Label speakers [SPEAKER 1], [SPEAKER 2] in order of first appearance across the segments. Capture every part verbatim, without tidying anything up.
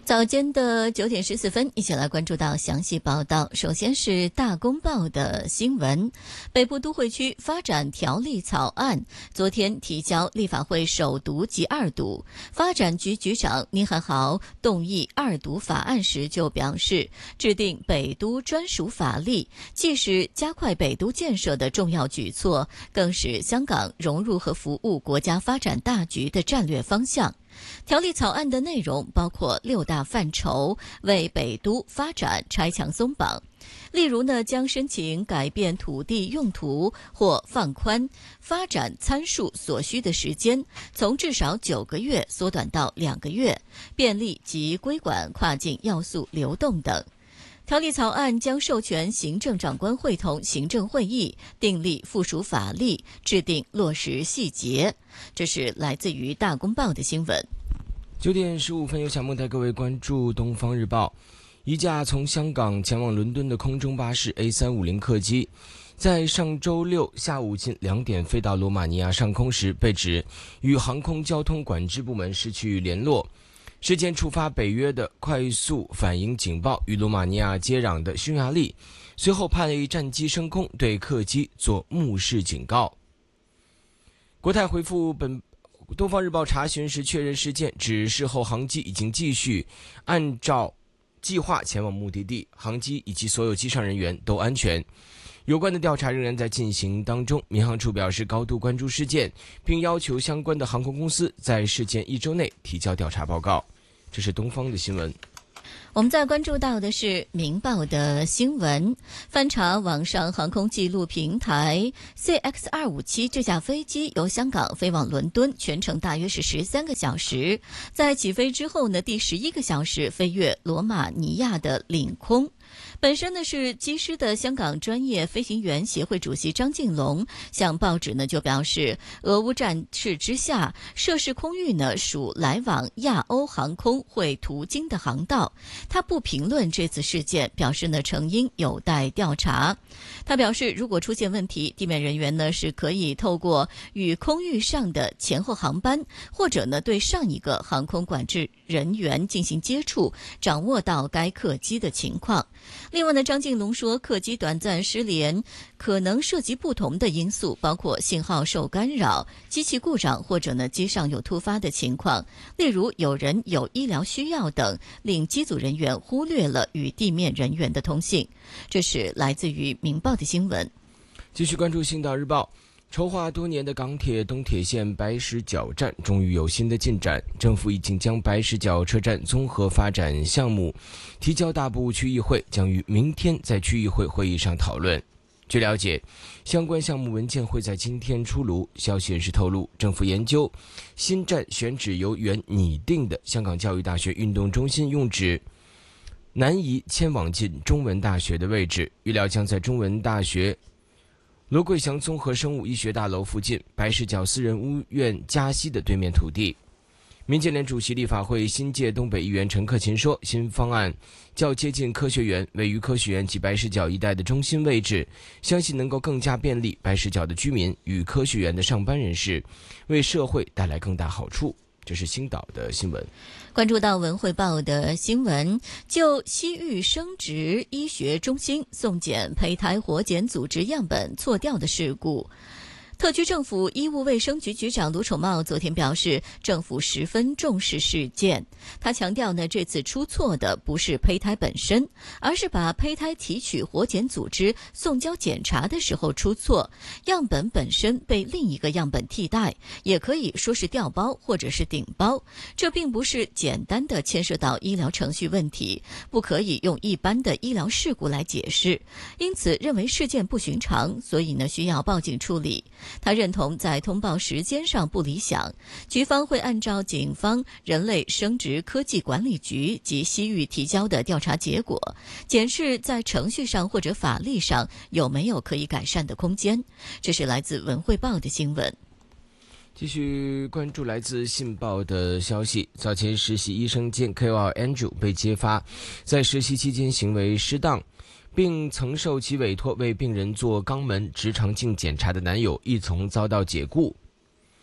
[SPEAKER 1] 早间的九点十四分，一起来关注到详细报道。首先是大公报的新闻，北部都会区发展条例草案昨天提交立法会首读及二读。发展局局长倪汉豪动议二读法案时就表示，制定北都专属法例，既是加快北都建设的重要举措，更是香港融入和服务国家发展大局的战略方向。条例草案的内容包括六大范畴，为北都发展拆墙松绑。例如呢，将申请改变土地用途或放宽发展参数所需的时间，从至少九个月缩短到两个月，便利及规管跨境要素流动等。条例草案将授权行政长官会同行政会议订立附属法例，制定落实细节。这是来自于大公报的新闻。
[SPEAKER 2] 九点十五分，由小梦带各位关注东方日报。一架从香港前往伦敦的空中巴士 A 三五零 客机，在上周六下午近两点飞到罗马尼亚上空时，被指与航空交通管制部门失去联络。事件触发北约的快速反应警报，与罗马尼亚接壤的匈牙利随后派战机升空，对客机做目视警告。国泰回复本东方日报查询时确认事件，指事后航机已经继续按照计划前往目的地，航机以及所有机上人员都安全。有关的调查仍然在进行当中，民航处表示高度关注事件，并要求相关的航空公司在事件一周内提交调查报告。这是东方的新闻。
[SPEAKER 1] 我们再关注到的是明报的新闻，翻查网上航空记录平台 C X 二五七 这架飞机由香港飞往伦敦，全程大约是十三个小时。在起飞之后呢，第十一个小时飞越罗马尼亚的领空。本身呢是机师的香港专业飞行员协会主席张敬龙向报纸呢就表示，俄乌战事之下，涉事空域呢属来往亚欧航空会途经的航道。他不评论这次事件，表示呢成因有待调查。他表示，如果出现问题，地面人员呢是可以透过与空域上的前后航班，或者呢对上一个航空管制人员进行接触，掌握到该客机的情况。另外呢，张敬龙说，客机短暂失联可能涉及不同的因素，包括信号受干扰、机器故障，或者呢机上有突发的情况，例如有人有医疗需要等，令机组人员忽略了与地面人员的通信。这是来自于明报的新闻。
[SPEAKER 2] 继续关注星岛日报。筹划多年的港铁东铁线白石角站终于有新的进展，政府已经将白石角车站综合发展项目提交大埔区议会，将于明天在区议会会议上讨论。据了解，相关项目文件会在今天出炉。消息人士透露，政府研究新站选址由原拟定的香港教育大学运动中心用址南移迁往近中文大学的位置，预料将在中文大学罗桂祥综合生物医学大楼附近白石角私人屋苑加西的对面土地。民建联主席立法会新界东北议员陈克勤说，新方案较接近科学园，位于科学园及白石角一带的中心位置，相信能够更加便利白石角的居民与科学园的上班人士，为社会带来更大好处。这是星岛的新闻。
[SPEAKER 1] 关注到文汇报的新闻，就西域生殖医学中心送检胚胎活检组织样本错掉的事故，特区政府医务卫生局局长卢宠茂昨天表示，政府十分重视事件。他强调呢，这次出错的不是胚胎本身，而是把胚胎提取活检组织送交检查的时候出错，样本本身被另一个样本替代，也可以说是调包或者是顶包。这并不是简单的牵涉到医疗程序问题，不可以用一般的医疗事故来解释。因此认为事件不寻常，所以呢需要报警处理。他认同在通报时间上不理想，局方会按照警方人类生殖科技管理局及西域提交的调查结果，检视在程序上或者法律上有没有可以改善的空间。这是来自文汇报的新闻。
[SPEAKER 2] 继续关注来自信报的消息，早前实习医生兼 K O L Andrew 被揭发在实习期间行为失当，并曾受其委托为病人做肛门直肠镜检查的男友一从遭到解雇。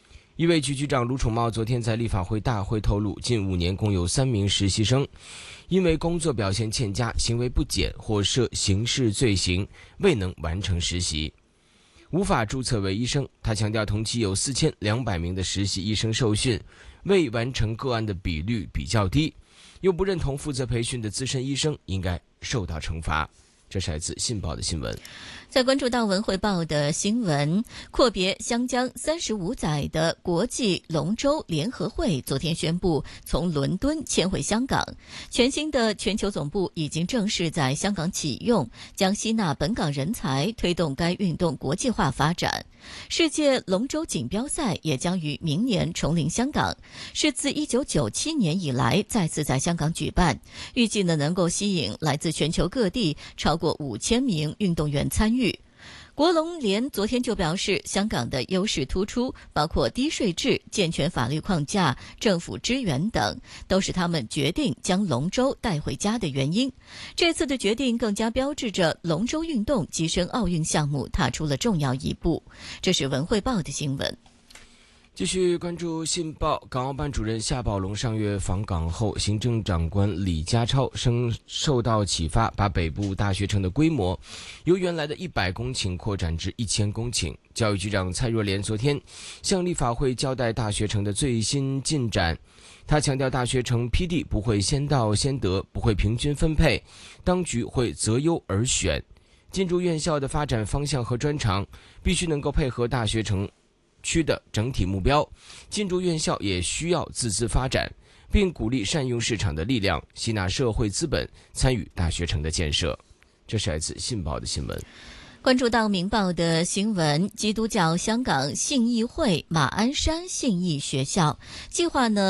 [SPEAKER 2] 医卫局局长卢宠茂昨天在立法会大会透露，近五年共有三名实习生因为工作表现欠佳、行为不检或涉刑事罪行，未能完成实习，无法注册为医生。他强调，同期有四千两百名的实习医生受训，未完成个案的比率比较低，又不认同负责培训的资深医生应该受到惩罚。这是来自《信报》的新闻。
[SPEAKER 1] 再关注到文汇报的新闻，阔别湘江三十五载的国际龙舟联合会昨天宣布从伦敦迁回香港，全新的全球总部已经正式在香港启用，将吸纳本港人才，推动该运动国际化发展。世界龙舟锦标赛也将于明年重临香港，是自一九九七年以来再次在香港举办，预计呢能够吸引来自全球各地超过五千名运动员参与。国龙联昨天就表示，香港的优势突出，包括低税制、健全法律框架、政府支援等，都是他们决定将龙舟带回家的原因。这次的决定更加标志着龙舟运动跻身奥运项目踏出了重要一步。这是文汇报的新闻。
[SPEAKER 2] 继续关注信报，港澳办主任夏宝龙上月访港后，行政长官李家超生受到启发，把北部大学城的规模由原来的一百公顷扩展至一千公顷。教育局长蔡若莲昨天向立法会交代大学城的最新进展，他强调大学城批地不会先到先得，不会平均分配，当局会择优而选，进驻院校的发展方向和专长必须能够配合大学城区的整体目标，进驻院校也需要自资发展，并鼓励善用市场的力量，吸纳社会资本参与大学城的建设。这是来自信报的新闻。
[SPEAKER 1] 关注到明报的新闻，基督教香港信义会马鞍山信义学校计划呢